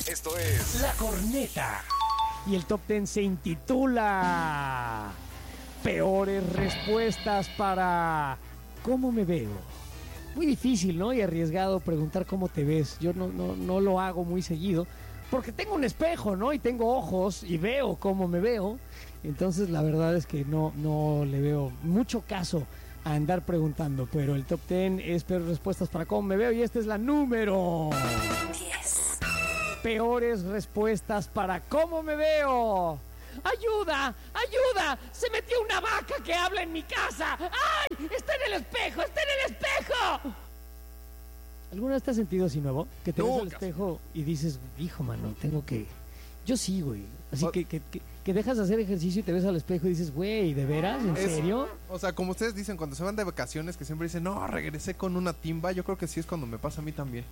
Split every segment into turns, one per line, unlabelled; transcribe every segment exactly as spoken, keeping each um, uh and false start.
Esto es La Corneta.
Y el top ten se intitula Peores respuestas para ¿cómo me veo? Muy difícil, ¿no? Y arriesgado preguntar cómo te ves. Yo no, no, no lo hago muy seguido porque tengo un espejo, ¿no? Y tengo ojos y veo cómo me veo. Entonces la verdad es que no, no le veo mucho caso a andar preguntando. Pero el top ten es peores respuestas para cómo me veo. Y esta es la número
diez.
Peores respuestas para cómo me veo. ¡Ayuda! ¡Ayuda! ¡Se metió una vaca que habla en mi casa! ¡Ay! ¡Está en el espejo! ¡Está en el espejo! ¿Alguna vez te has sentido así, nuevo? Que te ves al espejo y dices, hijo, mano, tengo que... Yo sí, güey. Así que, que, que, que dejas de hacer ejercicio y te ves al espejo y dices, güey, ¿de veras? ¿En
Es,
serio?
O sea, como ustedes dicen, cuando se van de vacaciones, que siempre dicen, no, regresé con una timba. Yo creo que sí es cuando me pasa a mí también.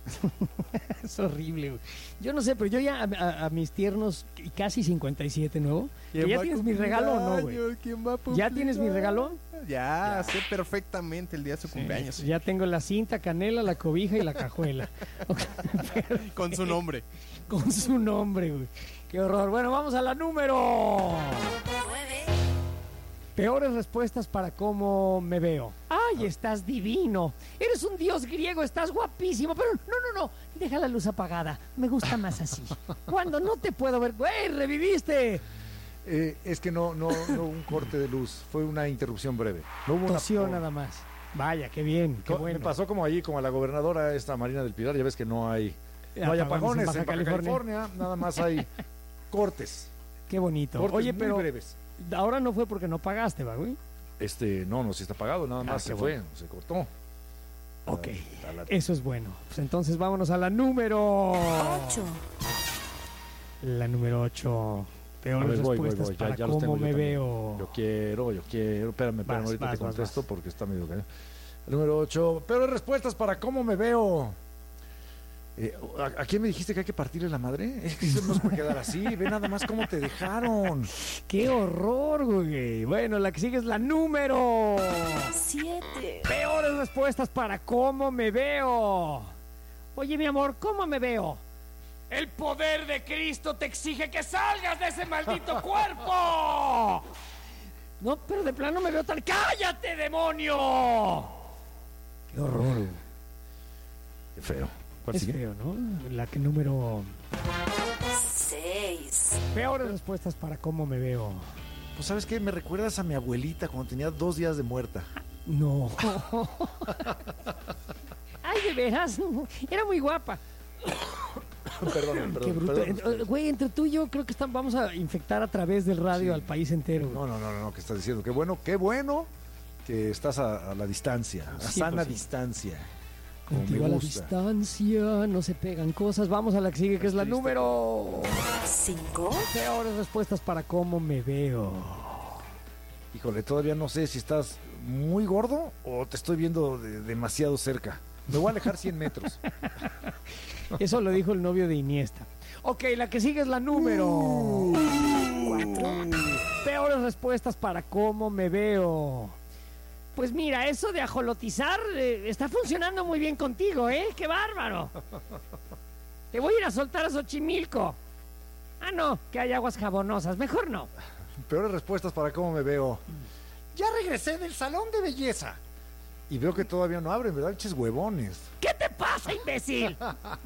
Es horrible, güey. Yo no sé, pero yo ya a, a, a mis tiernos y casi cincuenta y siete, nuevo. ¿Ya tienes mi regalo o no, güey? ¿Ya tienes mi regalo?
Ya, ya, sé perfectamente el día de su sí, cumpleaños.
Ya tengo la cinta, canela, la cobija y la cajuela. Okay, pero,
con su nombre.
Con su nombre, güey. Qué horror. Bueno, vamos a la número nueve. Peores respuestas para cómo me veo. ¡Ay, estás divino! Eres un dios griego, estás guapísimo. Pero no, no, no, deja la luz apagada. Me gusta más así. Cuando no te puedo ver... ¡Güey, reviviste!
Eh, es que no, no, no hubo un corte de luz. Fue una interrupción breve. No hubo
Tosió
una...
nada más. Vaya, qué bien, qué
Co-
bueno.
Me pasó como allí, como a la gobernadora esta Marina del Pilar. Ya ves que no hay, no hay apagones en Baja, en Baja California. California. Nada más hay cortes.
Qué bonito.
Cortes
Oye,
muy
pero
breves.
Ahora no fue porque no pagaste, ¿va, güey?
Este, no, no, sí está pagado, nada más ah, se
bueno.
fue, se cortó.
Ok, a la, a la... eso es bueno. Pues entonces vámonos a la número
ocho.
La número ocho. Peores ver, voy, respuestas voy, voy. para ya, ya cómo me veo.
Yo quiero, yo quiero. Espérame, espérame,
vas,
ahorita
vas,
te contesto
vas, vas.
porque está medio... El número ocho. Peores respuestas para cómo me veo. Eh, ¿a, ¿A quién me dijiste que hay que partirle la madre? Es que eso no se puede quedar así. Ve nada más cómo te dejaron.
¡Qué horror, güey! Bueno, la que sigue es la número
siete.
Peores respuestas para cómo me veo. Oye, mi amor, ¿cómo me veo? El poder de Cristo te exige que salgas de ese maldito cuerpo. No, pero de plano me veo tan... ¡Cállate, demonio! ¡Qué horror!
Qué feo.
¿Cuál es sigue? Feo, ¿no? La que número...
seis.
Peores respuestas para cómo me veo.
Pues, ¿sabes qué? Me recuerdas a mi abuelita cuando tenía dos días de muerta.
No. Ay, de veras. Era muy guapa.
Perdón, perdón.
Qué bruto.
Perdón.
Güey, entre tú y yo creo que están, vamos a infectar a través del radio sí. al país entero.
No, no, no, no, ¿qué estás diciendo? Qué bueno, qué bueno que estás a, a la distancia, a sí, sana pues, distancia.
Como Contigo a la distancia, no se pegan cosas. Vamos a la que sigue, que es, es la número
cinco.
Peores respuestas para cómo me veo.
Híjole, todavía no sé si estás muy gordo o te estoy viendo de, demasiado cerca. Me voy a alejar cien metros.
Eso lo dijo el novio de Iniesta. Ok, la que sigue es la número
cuatro.
Peores respuestas para cómo me veo. Pues mira, eso de ajolotizar eh, está funcionando muy bien contigo, ¿eh? ¡Qué bárbaro! Te voy a ir a soltar a Xochimilco. Ah, no, que hay aguas jabonosas. Mejor no.
Peores respuestas para cómo me veo. Ya regresé del salón de belleza. Y veo que todavía no abren, ¿verdad? Eches huevones.
¿Qué te pasa, imbécil?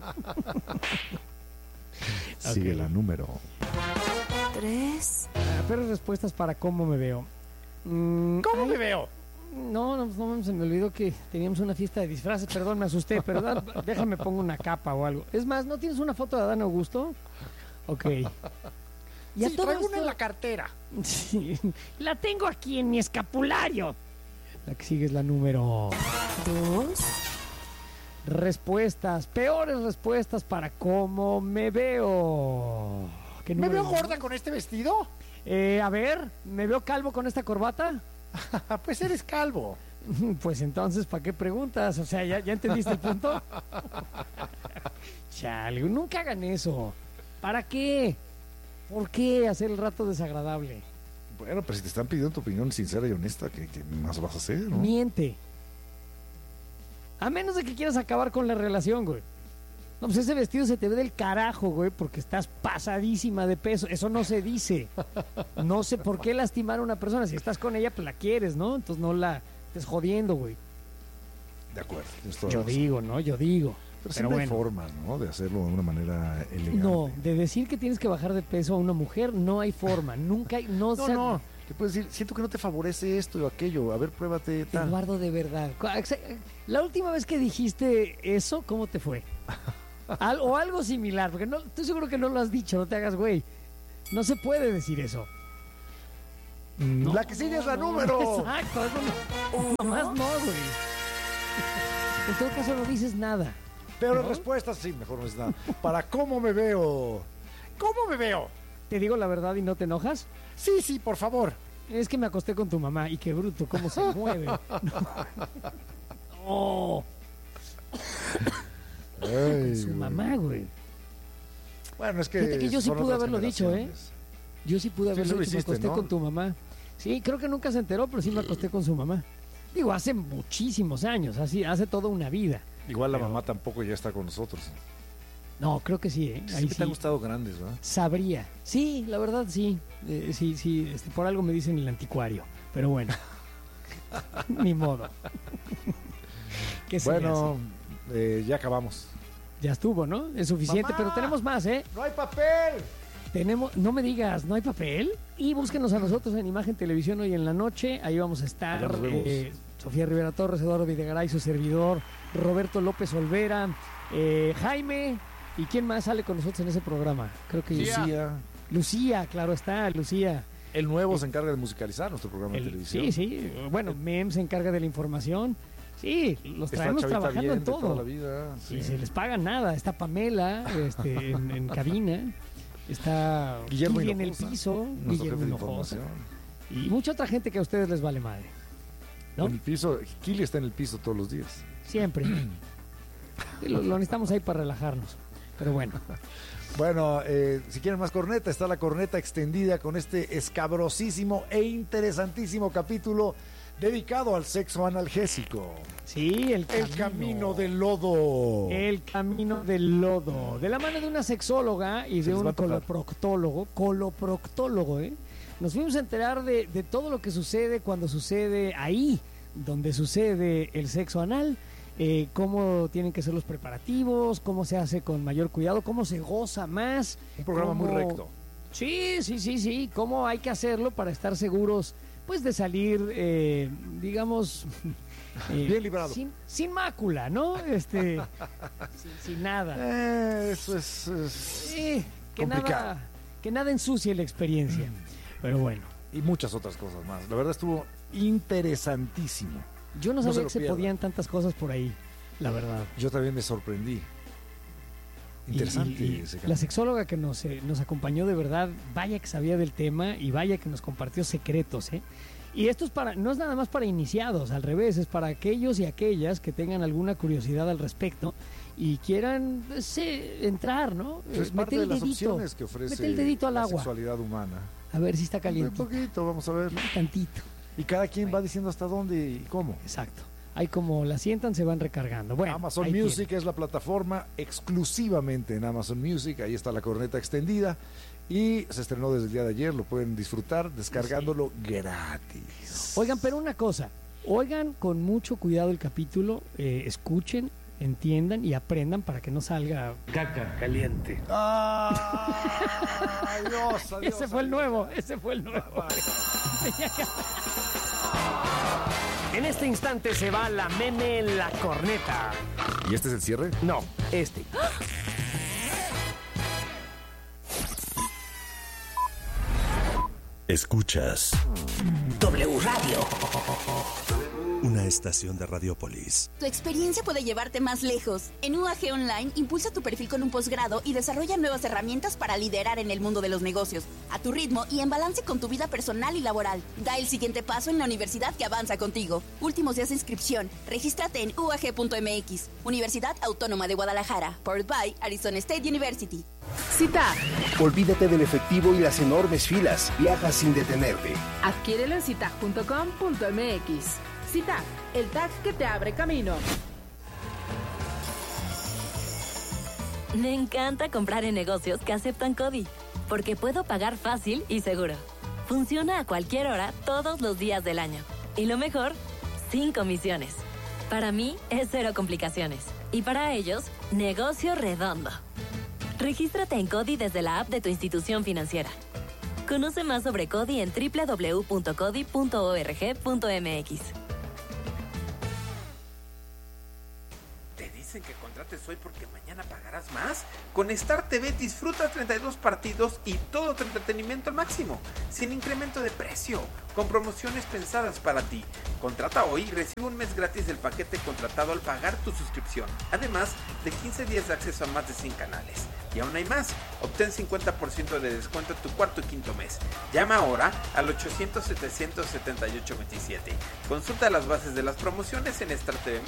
Sigue okay. La número
tres.
Ah, peores respuestas para cómo me veo.
Mm, ¿Cómo ay, me veo?
No, no, no, se me olvidó que teníamos una fiesta de disfraces. Perdón, me asusté, perdón. Déjame pongo una capa o algo. Es más, ¿no tienes una foto de Adán Augusto? Ok.
Y sí, traigo esto... una en la cartera.
Sí, la tengo aquí en mi escapulario. La que sigue es la número
dos.
Respuestas, peores respuestas para cómo me veo.
¿Me veo gorda con este vestido?
Eh, a ver, ¿me veo calvo con esta corbata?
Pues eres calvo.
Pues entonces, ¿para qué preguntas? O sea, ¿ya, ya entendiste el punto? Chale, nunca hagan eso. ¿Para qué? ¿Por qué hacer el rato desagradable?
Bueno, pero si te están pidiendo tu opinión sincera y honesta, ¿qué, qué más vas a hacer, no?
Miente. A menos de que quieras acabar con la relación, güey. No, pues ese vestido se te ve del carajo, güey, porque estás pasadísima de peso. Eso no se dice. No sé por qué lastimar a una persona. Si estás con ella, pues la quieres, ¿no? Entonces no la estés jodiendo, güey.
De acuerdo. tienes toda
Yo
la razón.
digo, ¿no? Yo digo.
Pero
Pero
siempre
bueno.
hay formas, ¿no? De hacerlo de una manera elegante.
No, de decir que tienes que bajar de peso a una mujer, no hay forma. Nunca hay. No,
No,
se-
no. Le puedes decir, siento que no te favorece esto o aquello. A ver, pruébate tal.
Eduardo, de verdad. cu- exa- La última vez que dijiste eso, ¿cómo te fue? Al- o algo similar, porque no, estoy seguro que no lo has dicho, no te hagas güey. No se puede decir eso. No,
La que sigue es la
no,
número.
Exacto, eso no, nomás no, güey. En todo caso no dices nada.
Pero
¿No?
respuestas, sí, mejor no es nada. Para cómo me veo. ¿Cómo me veo?
¿Te digo la verdad y no te enojas?
Sí, sí, por favor.
Es que me acosté con tu mamá y qué bruto, cómo se mueve. No.
Ay,
Su
güey.
mamá, güey.
Bueno, es que.
Fíjate que yo sí
son
pude
otras
haberlo dicho, ¿eh?
generaciones.
Yo sí pude
Sí,
haberlo
eso lo
dicho, me
hiciste,
acosté
¿no?
con tu mamá. Sí, creo que nunca se enteró, pero sí me acosté con su mamá. Digo, hace muchísimos años, así, hace toda una vida.
Igual la
Pero-
mamá tampoco ya está con nosotros.
No, creo que sí, ¿eh? Ahí
Siempre te
sí
han gustado grandes, ¿verdad?
sabría. Sí, la verdad sí. Eh, sí, sí, este, por algo me dicen el anticuario. Pero bueno, ni modo. ¿Qué se le
Bueno, eh, ya acabamos.
hace? Ya estuvo, ¿no? Es suficiente,
¡Mamá!
pero tenemos más, ¿eh?
¡No hay papel!
Tenemos, no me digas, ¿no hay papel? Y búsquenos a nosotros en Imagen Televisión hoy en la noche. Ahí vamos a estar.
Allá nos vemos.
eh, Sofía Rivera Torres, Eduardo Videgaray, su servidor, Roberto López Olvera, eh, Jaime. ¿Y quién más sale con nosotros en ese programa? Creo que
Lucía.
Lucía.
Lucía, claro está, Lucía.
El nuevo se encarga de musicalizar nuestro programa
El-
de televisión.
sí, sí. Bueno, Mem se encarga de la información. Sí,
Está
los traemos
Chavita
trabajando
bien
en
de toda
todo.
la vida.
Y
sí.
se les paga nada. Está Pamela este, en, en cabina. Está
Guillermo
Kili en el
Hinojosa,
piso.
Nuestro
Guillermo
jefe de
Hinojosa.
información.
Y mucha otra gente que a ustedes les vale madre. ¿No?
En el piso, Kili está en el piso todos los días.
Siempre. Y lo, lo necesitamos ahí para relajarnos. Pero bueno.
Bueno, eh, si quieren más corneta, está la corneta extendida con este escabrosísimo e interesantísimo capítulo dedicado al sexo analgésico.
Sí, el camino.
El camino del lodo.
El camino del lodo. De la mano de una sexóloga y
Se
de
les va
un
a tocar.
coloproctólogo. Coloproctólogo, ¿eh? Nos fuimos a enterar de, de todo lo que sucede cuando sucede ahí, donde sucede el sexo anal. Eh, cómo tienen que ser los preparativos, cómo se hace con mayor cuidado, cómo se goza más.
Un programa muy
cómo-
recto.
Sí, sí, sí, sí. Cómo hay que hacerlo para estar seguros, pues, de salir, eh, digamos, eh,
Bien librado.
Sin, sin mácula, ¿no? Este, sin, sin nada.
Eh, eso es, es-
Sí, que
complicado.
nada, que nada ensucie la experiencia. Pero bueno,
Y muchas otras cosas más. La verdad estuvo interesantísimo.
yo no
No se
sabía
lo
que se
pierdan.
podían tantas cosas por ahí, la verdad.
Yo también me sorprendí.
Y-
Interesante
y- y
ese
la
camino.
sexóloga que nos, eh, nos acompañó de verdad, vaya que sabía del tema y vaya que nos compartió secretos, ¿eh? Y esto es para, no es nada más para iniciados, al revés, es para aquellos y aquellas que tengan alguna curiosidad al respecto y quieran pues, eh, entrar, ¿no?
Pues es
Eh,
parte
mete
de
el
las
dedito,
opciones que ofrece
mete el dedito al
la
agua,
sexualidad humana.
a ver si está
Un
caliente.
poquito, vamos a ver.
Tantito,
Y cada quien va diciendo hasta dónde y cómo.
exacto. Ahí como la sientan se van recargando. Bueno,
Amazon
ahí
Music
tienen.
es la plataforma exclusivamente en Amazon Music. Ahí está la corneta extendida. Y se estrenó desde el día de ayer. Lo pueden disfrutar descargándolo gratis.
Oigan, pero una cosa, oigan con mucho cuidado el capítulo, eh, escuchen, entiendan y aprendan para que no salga caca caliente.
¡Ah! Adiós, adiós,
Ese fue el
adiós.
nuevo, ese fue el nuevo. En este instante se va la meme la corneta.
¿Y este es el cierre?
No, este.
Escuchas
W Radio.
una estación de Radiopolis.
Tu experiencia puede llevarte más lejos. En U A G Online, impulsa tu perfil con un posgrado y desarrolla nuevas herramientas para liderar en el mundo de los negocios, a tu ritmo y en balance con tu vida personal y laboral. Da el siguiente paso en la universidad que avanza contigo. Últimos días de inscripción. Regístrate en u a g punto m x. Universidad Autónoma de Guadalajara. Powered by Arizona State University.
Cita.
Olvídate del efectivo y las enormes filas. Viaja sin detenerte.
Adquiérelo en cita punto com punto m x. Cita, el tag que te abre camino.
Me encanta comprar en negocios que aceptan CODI, porque puedo pagar fácil y seguro. Funciona a cualquier hora, todos los días del año. Y lo mejor, sin comisiones. Para mí, es cero complicaciones. Y para ellos, negocio redondo. Regístrate en CODI desde la app de tu institución financiera. Conoce más sobre CODI en doble u doble u doble u punto codi punto org punto m x.
Dicen que contrates hoy porque mañana pagarás más. Con Star T V disfruta treinta y dos partidos y todo tu entretenimiento al máximo, sin incremento de precio, con promociones pensadas para ti. Contrata hoy y recibe un mes gratis del paquete contratado al pagar tu suscripción, además de quince días de acceso a más de cien canales. Y aún hay más, obtén cincuenta por ciento de descuento en tu cuarto y quinto mes. Llama ahora al ochocientos, setecientos setenta y ocho veintisiete. Consulta las bases de las promociones en Star T V